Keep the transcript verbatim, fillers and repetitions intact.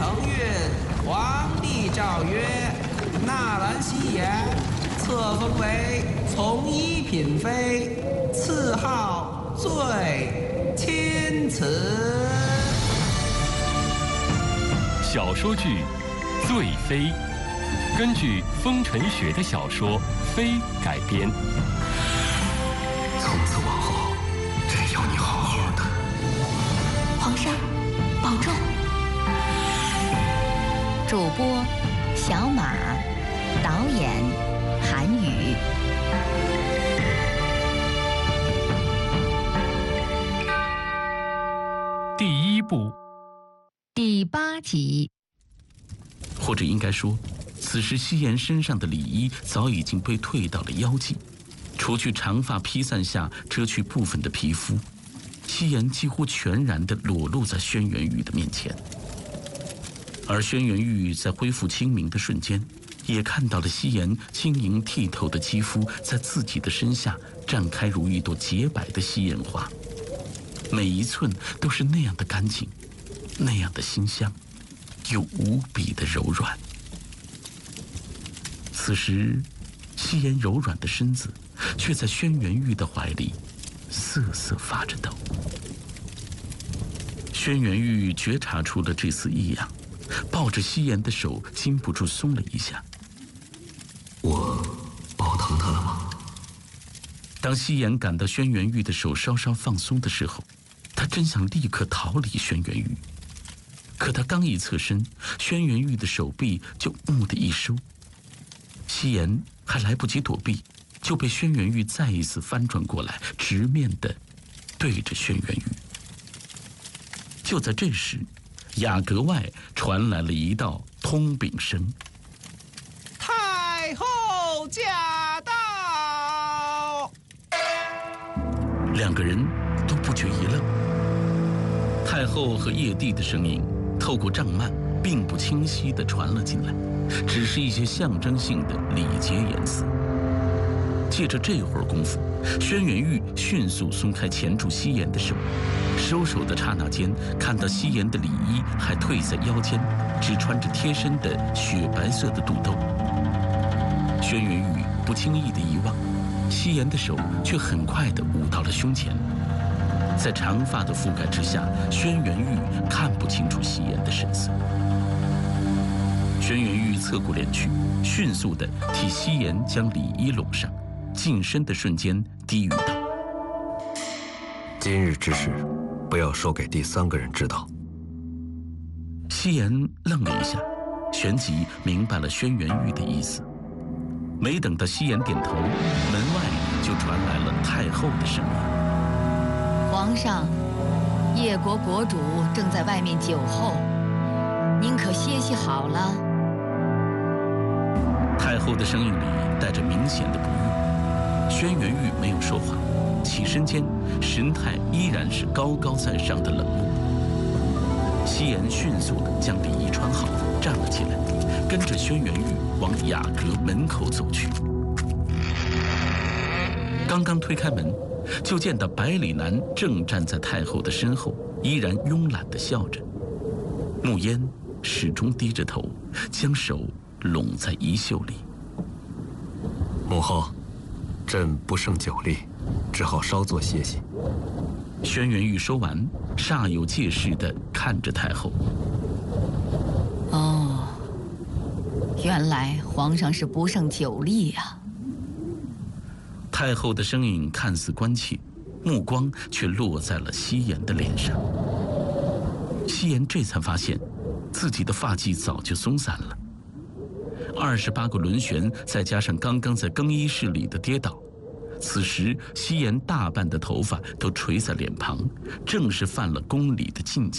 承运，皇帝诏曰：纳兰希言册封为从一品妃，赐号最钦此。 小说剧《醉妃》根据风尘雪的小说《妃》改编。 从此往后，朕要你好好的。 皇上，保重。主播小马，导演韩宇。 第一部， 第八集。 或者应该说，此时夕颜身上的里衣早已经被褪到了腰际，除去长发披散下遮去部分的皮肤，夕颜几乎全然地裸露在轩辕玉的面前。而轩辕玉在恢复清明的瞬间，也看到了夕颜晶莹剔透的肌肤在自己的身下绽开如一朵洁白的西艳花，每一寸都是那样的干净，那样的馨香，又无比的柔软。此时，夕颜柔软的身子却在轩辕玉的怀里瑟瑟发着抖。轩辕玉觉察出了这丝异样，抱着夕颜的手禁不住松了一下。 我抱疼他了吗？ 当夕颜感到轩辕玉的手稍稍放松的时候，他真想立刻逃离轩辕玉。可他刚一侧身，轩辕玉的手臂就“木”的一收，夕颜还来不及躲避，就被轩辕玉再一次翻转过来，直面地对着轩辕玉。就在这时，雅阁外传来了一道通禀声：“ 太后驾到！” 两个人都不觉一愣。太后和叶帝的声音透过帐幔，并不清晰地传了进来，只是一些象征性的礼节言辞。借着这会儿功夫，轩辕玉迅速松开钳住夕颜的手，收手的刹那间，看到夕颜的里衣还褪在腰间，只穿着贴身的雪白色的肚兜。轩辕玉不经意的一望，夕颜的手却很快地舞到了胸前。在长发的覆盖之下，轩辕玉看不清楚夕颜的神色。轩辕玉侧过脸去，迅速地替夕颜将里衣拢上，近身的瞬间低语道：“ 今日之事，不要说给第三个人知道。” 夕颜愣了一下，旋即明白了轩辕玉的意思。没等到夕颜点头，门外就传来了太后的声音：“ 皇上，叶国国主正在外面酒后，您可歇息好了。” 太后的声音里带着明显的不悦。轩辕玉没有说话，起身间神态依然是高高在上的冷漠。夕颜迅速地将礼衣穿好，站了起来，跟着轩辕玉往雅阁门口走去。刚刚推开门，就见到百里南正站在太后的身后，依然慵懒地笑着。慕烟始终低着头，将手拢在衣袖里。 母后，朕不胜酒力，只好稍作歇息。 轩辕玉说完，煞有介事地看着太后。 哦，原来皇上是不胜酒力呀。 太后的声音看似关切，目光却落在了夕颜的脸上。夕颜这才发现，自己的发髻早就松散了。二十八个轮旋，再加上刚刚在更衣室里的跌倒，此时夕颜大半的头发都垂在脸庞，正是犯了宫里的禁忌。